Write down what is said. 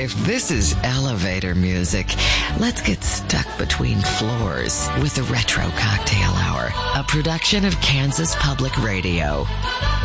If this is elevator music, let's get stuck between floors with the Retro Cocktail Hour, a production of Kansas Public Radio.